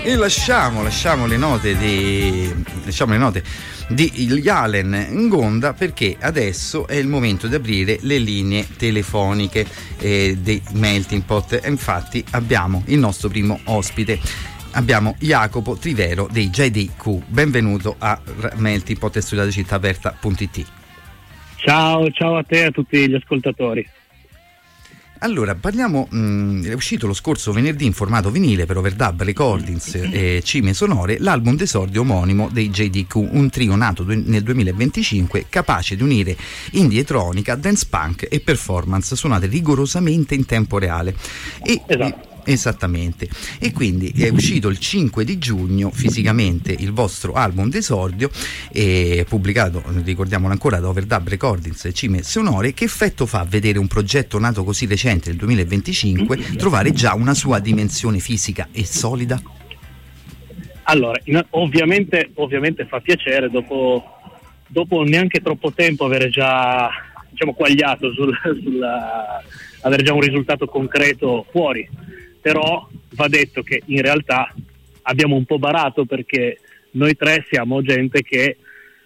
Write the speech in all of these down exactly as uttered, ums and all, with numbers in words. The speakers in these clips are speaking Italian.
E lasciamo, lasciamo le note di lasciamo le note di Yalen Ngonda, perché adesso è il momento di aprire le linee telefoniche eh, dei Melting Pot. E infatti abbiamo il nostro primo ospite. Abbiamo Jacopo Trivero dei J D Q. Benvenuto a Melting Pot e studiate città aperta punto it. Ciao, ciao a te e a tutti gli ascoltatori. Allora, parliamo, mh, è uscito lo scorso venerdì in formato vinile per Overdub Recordings e Cime Sonore l'album d'esordio omonimo dei J D Q, un trio nato du- nel duemilaventicinque capace di unire indie elettronica, dance punk e performance suonate rigorosamente in tempo reale. E, esatto. Esattamente, e quindi è uscito il cinque di giugno fisicamente il vostro album d'esordio, eh, pubblicato, ricordiamolo ancora, da Overdub Recordings e Cime Sonore. Che effetto fa vedere un progetto nato così recente, nel duemilaventicinque, trovare già una sua dimensione fisica e solida? Allora, in, ovviamente, ovviamente fa piacere dopo, dopo neanche troppo tempo avere già, diciamo, quagliato sul, sulla, avere già un risultato concreto fuori. Però va detto che in realtà abbiamo un po' barato, perché noi tre siamo gente che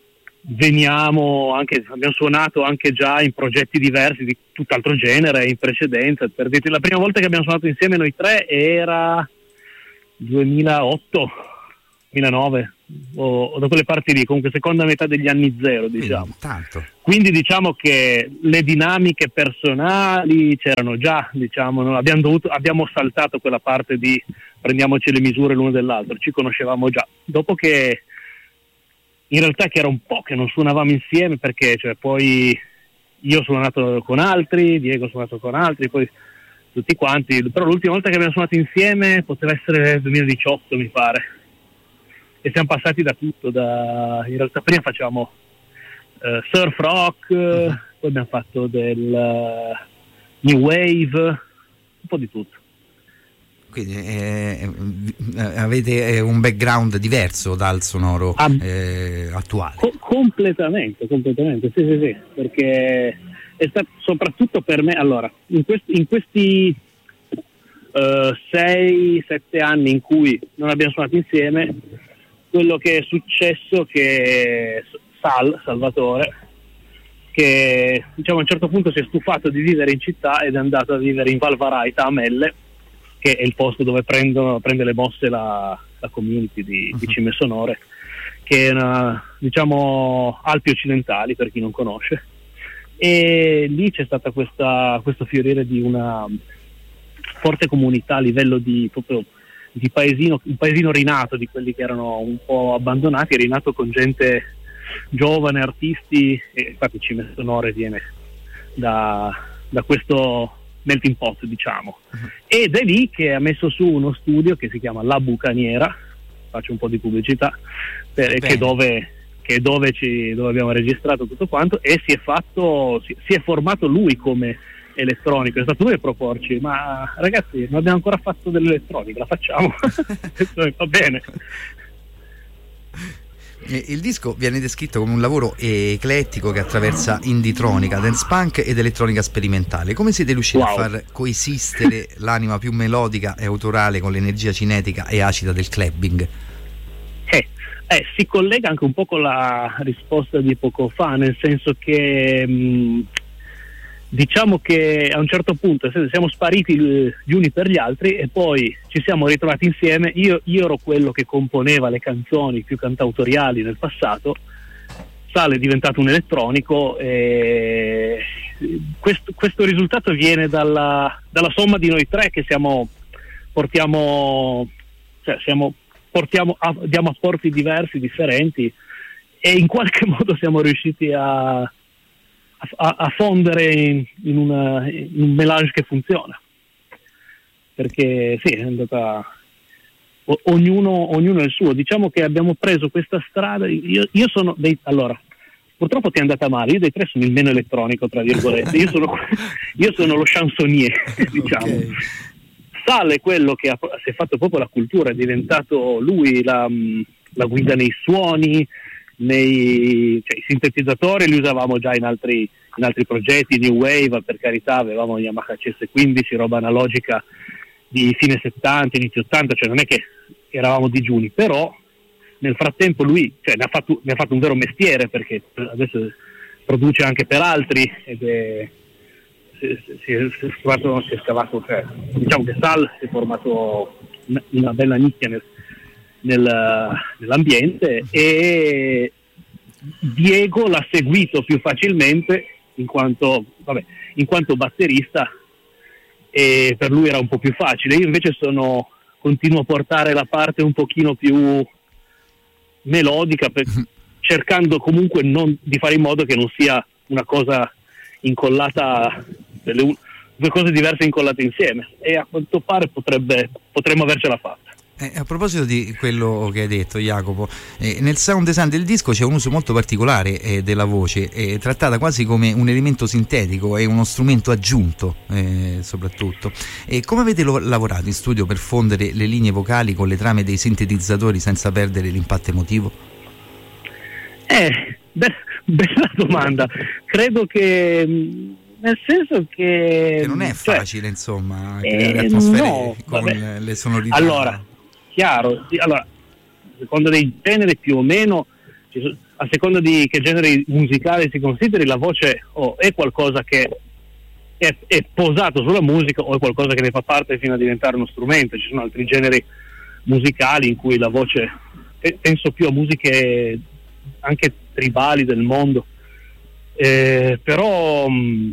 veniamo anche, abbiamo suonato anche già in progetti diversi di tutt'altro genere in precedenza. Per dirti, la prima volta che abbiamo suonato insieme noi tre era duemilaotto duemilanove o, o da quelle parti lì, comunque seconda metà degli anni zero, diciamo. Tanto. Quindi diciamo che le dinamiche personali c'erano già, diciamo, non abbiamo dovuto, abbiamo saltato quella parte di prendiamoci le misure l'uno dell'altro, ci conoscevamo già. Dopo che in realtà che era un po' che non suonavamo insieme, perché cioè poi io ho suonato con altri, Diego ha suonato con altri, poi tutti quanti, però l'ultima volta che abbiamo suonato insieme poteva essere nel duemiladiciotto, mi pare. E siamo passati da tutto, da, in realtà prima facevamo uh, surf rock, uh-huh. Poi abbiamo fatto del uh, new wave, un po' di tutto. Quindi eh, avete un background diverso dal sonoro ah, eh, attuale? Co- completamente, completamente, sì sì sì, perché è stato soprattutto per me, allora, in, quest- in questi sei sette anni in cui non abbiamo suonato insieme, quello che è successo che Sal, Salvatore, che diciamo a un certo punto si è stufato di vivere in città ed è andato a vivere in Val Varaita, a Melle, che è il posto dove prendono, prende le mosse la, la community di, uh-huh. di Cime Sonore, che è una, diciamo, Alpi occidentali per chi non conosce, e lì c'è stata questa, questo fiorire di una forte comunità a livello di proprio di paesino, un paesino rinato, di quelli che erano un po' abbandonati, rinato con gente giovane, artisti, e infatti Cime Sonore viene da, da questo melting pot, diciamo. Uh-huh. Ed è lì che ha messo su uno studio che si chiama La Bucaniera, faccio un po' di pubblicità, per, che è dove, che è dove, ci, dove abbiamo registrato tutto quanto, e si è fatto, si, si è formato lui come elettronico. È stato lui a proporci, ma ragazzi non abbiamo ancora fatto dell'elettronica, la facciamo. Va bene. Il disco viene descritto come un lavoro eclettico che attraversa indie-tronica, dance punk ed elettronica sperimentale. Come siete riusciti wow. a far coesistere l'anima più melodica e autorale con l'energia cinetica e acida del clubbing? Eh, eh, si collega anche un po' con la risposta di poco fa, nel senso che mh, diciamo che a un certo punto siamo spariti gli uni per gli altri e poi ci siamo ritrovati insieme. Io, io ero quello che componeva le canzoni più cantautoriali nel passato, Sale è diventato un elettronico, e questo, questo risultato viene dalla, dalla somma di noi tre che siamo portiamo cioè siamo portiamo a, diamo apporti diversi, differenti, e in qualche modo siamo riusciti a A, a fondere in, in, una, in un melange che funziona, perché sì, è andata o, ognuno, ognuno è il suo. Diciamo che abbiamo preso questa strada. Io, io sono dei, allora purtroppo ti è andata male, io dei tre sono il meno elettronico tra virgolette, io sono, io sono lo chansonnier, diciamo. Okay. Sale è quello che ha, si è fatto proprio la cultura, è diventato lui la, la guida nei suoni, nei cioè, i sintetizzatori li usavamo già in altri, in altri progetti, New Wave, per carità, avevamo Yamaha C S quindici, roba analogica di fine settanta, inizio ottanta, cioè non è che eravamo digiuni, però nel frattempo lui, cioè, ne ha fatto, ne ha fatto un vero mestiere, perché adesso produce anche per altri ed è, si, si, si, è scavato, si è scavato, cioè, diciamo che Sal si è formato una, una bella nicchia nel, nel, nell'ambiente, e Diego l'ha seguito più facilmente in quanto, vabbè, in quanto batterista, e per lui era un po' più facile. Io invece sono continuo a portare la parte un pochino più melodica, per, cercando comunque non di fare in modo che non sia una cosa incollata, delle, due cose diverse incollate insieme, e a quanto pare potrebbe potremmo avercela fatta. Eh, a proposito di quello che hai detto, Jacopo, eh, nel sound design del disco c'è un uso molto particolare eh, della voce, eh, trattata quasi come un elemento sintetico e uno strumento aggiunto, eh, soprattutto. E come avete lo- lavorato in studio per fondere le linee vocali con le trame dei sintetizzatori senza perdere l'impatto emotivo? Eh, be- bella domanda. Credo che, nel senso che... Che non è cioè, facile, insomma, eh, creare atmosfere no, con vabbè. le sonorità. Allora, chiaro, sì, allora, a seconda dei generi più o meno, ci so- a seconda di che genere musicale si consideri, la voce o è qualcosa che è, è posato sulla musica, o è qualcosa che ne fa parte fino a diventare uno strumento. Ci sono altri generi musicali in cui la voce, pe- penso più a musiche anche tribali del mondo, eh, però mh,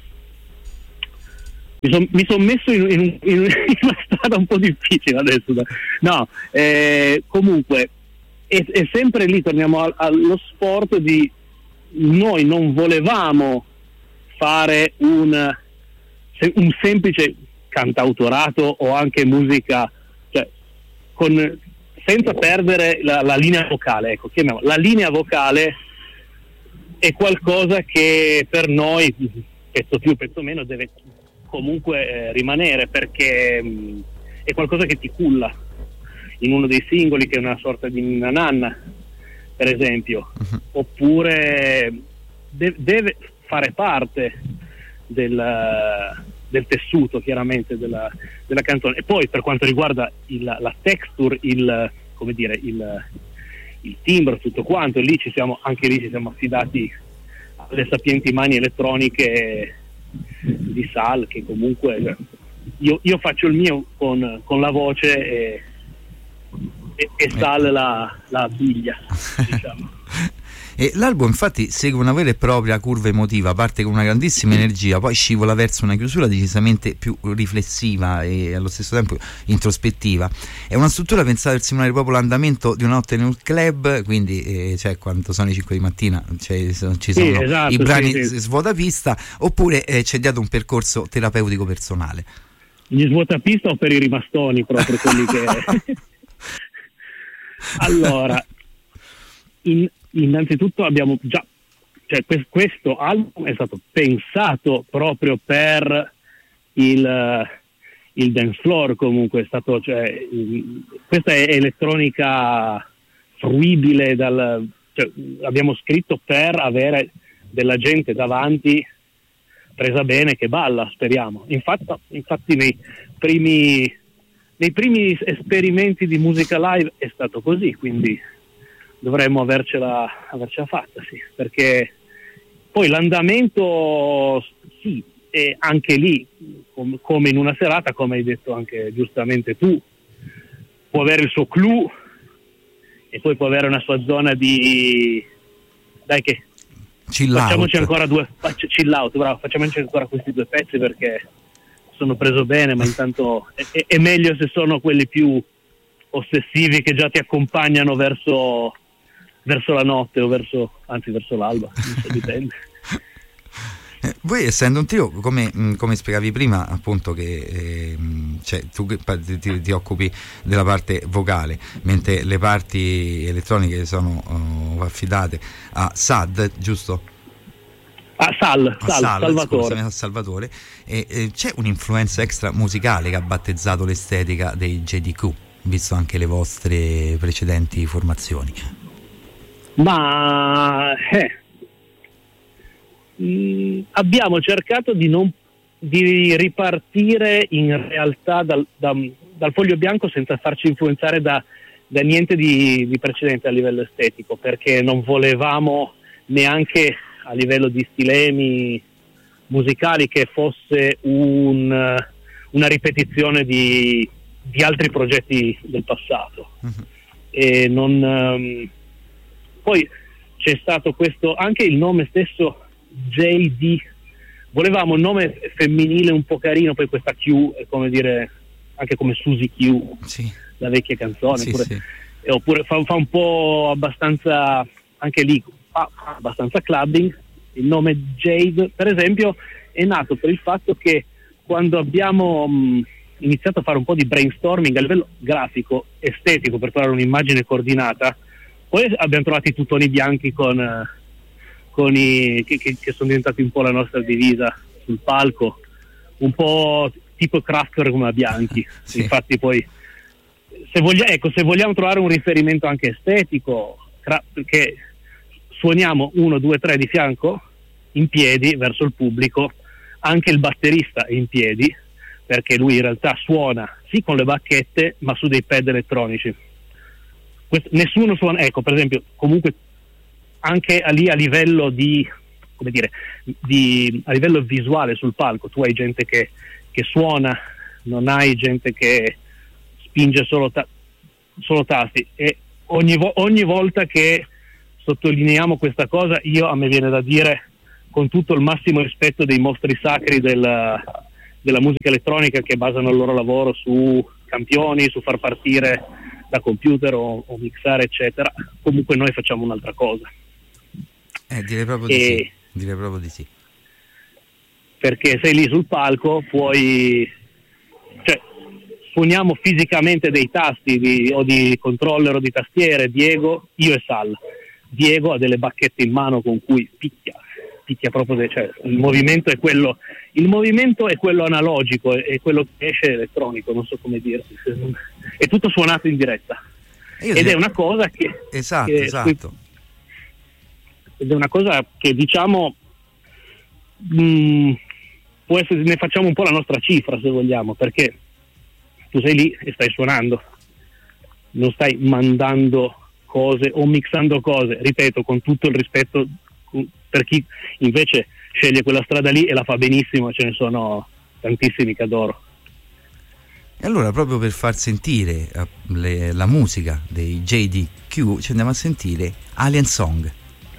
mi sono son messo in, in, in una strada un po' difficile adesso. No, eh, comunque è, è sempre lì, torniamo a, allo sport di noi non volevamo fare un, un semplice cantautorato o anche musica, cioè, con, senza perdere la, la linea vocale, ecco, chiamiamola. La linea vocale è qualcosa che per noi, pezzo più, pezzo meno, deve comunque eh, rimanere, perché mh, è qualcosa che ti culla in uno dei singoli, che è una sorta di ninna nanna, per esempio, uh-huh. Oppure de- deve fare parte del, del tessuto, chiaramente, della, della canzone. E poi per quanto riguarda il, la texture, il, come dire, il, il timbro, tutto quanto, lì ci siamo, anche lì ci siamo affidati alle sapienti mani elettroniche di Sal, che comunque io, io faccio il mio con, con la voce, e, e, e Sal la, la biglia, diciamo. E l'album infatti segue una vera e propria curva emotiva, parte con una grandissima energia, poi scivola verso una chiusura decisamente più riflessiva e allo stesso tempo introspettiva. È una struttura pensata per simulare proprio l'andamento di una notte nel club, quindi eh, cioè quando sono le cinque di mattina, cioè, ci sono sì, esatto, i brani sì, sì. svuotapista, oppure eh, c'è dietro un percorso terapeutico personale. Gli svuotapista o per i rimastoni, proprio quelli che... Allora, in innanzitutto abbiamo già, cioè questo album è stato pensato proprio per il, il dance floor, comunque è stato, cioè, questa è elettronica fruibile dal, cioè, abbiamo scritto per avere della gente davanti presa bene che balla, speriamo. Infatti, infatti nei primi nei primi esperimenti di musica live è stato così, quindi dovremmo avercela, avercela fatta, sì, perché poi l'andamento, sì, è anche lì, com- come in una serata, come hai detto anche giustamente tu, può avere il suo clou e poi può avere una sua zona di, dai che, chill facciamoci out. ancora due, faccia, chill out, bravo, facciamoci ancora questi due pezzi perché sono preso bene, ma intanto è, è, è meglio se sono quelli più ossessivi che già ti accompagnano verso verso la notte o verso, anzi verso l'alba, non so, dipende. Eh, voi essendo un trio, come, come spiegavi prima, appunto, che eh, cioè, tu ti, ti, ti occupi della parte vocale, mentre le parti elettroniche sono uh, affidate a Sad, giusto? Ah, Sal, A Sal, Sal, Salvatore. Scusami, a Salvatore. E, e c'è un'influenza extra musicale che ha battezzato l'estetica dei J D Q, visto anche le vostre precedenti formazioni? Ma eh, mh, abbiamo cercato di non di ripartire in realtà dal, da, dal foglio bianco senza farci influenzare da, da niente di, di precedente a livello estetico, perché non volevamo neanche a livello di stilemi musicali che fosse un, una ripetizione di, di altri progetti del passato. Uh-huh. E non, um, poi c'è stato questo, anche il nome stesso J D, volevamo un nome femminile un po' carino, poi questa Q è come dire, anche come Suzy Q, sì, la vecchia canzone, sì, oppure, sì. oppure fa, fa un po' abbastanza, anche lì fa, fa abbastanza clubbing. Il nome Jade, per esempio, è nato per il fatto che quando abbiamo mh, iniziato a fare un po' di brainstorming a livello grafico, estetico, per trovare un'immagine coordinata, poi abbiamo trovato i tutoni bianchi con, con i che, che, che sono diventati un po' la nostra divisa sul palco, un po' tipo Kraftwerk come a bianchi. Sì. Infatti poi se, voglia, ecco, se vogliamo trovare un riferimento anche estetico, che suoniamo uno, due, tre di fianco, in piedi, verso il pubblico, anche il batterista è in piedi, perché lui in realtà suona sì con le bacchette, ma su dei pad elettronici. Questo, nessuno suona, ecco, per esempio, comunque anche a lì a livello di, come dire, di, a livello visuale sul palco, tu hai gente che, che suona, non hai gente che spinge solo, ta- solo tasti, e ogni, vo- ogni volta che sottolineiamo questa cosa, io a me viene da dire, con tutto il massimo rispetto dei mostri sacri della, della musica elettronica che basano il loro lavoro su campioni, su far partire da computer o, o mixare eccetera, comunque noi facciamo un'altra cosa. Eh, direi proprio di e, sì, direi proprio di sì. Perché sei lì sul palco, puoi, cioè, suoniamo fisicamente dei tasti di, o di controller o di tastiere, Diego, io e Sal. Diego ha delle bacchette in mano con cui picchia, picchia proprio, de, cioè il movimento è quello, il movimento è quello analogico, è, è quello che esce elettronico, non so come dirti, è tutto suonato in diretta. Io ed è una cosa che esatto, che, esatto. Ed è una cosa che diciamo mh, può essere, ne facciamo un po' la nostra cifra se vogliamo, perché tu sei lì e stai suonando, non stai mandando cose o mixando cose, ripeto, con tutto il rispetto per chi invece sceglie quella strada lì e la fa benissimo, ce ne sono tantissimi che adoro. E allora, proprio per far sentire uh, le, la musica dei J D Q, ci andiamo a sentire Alien Song.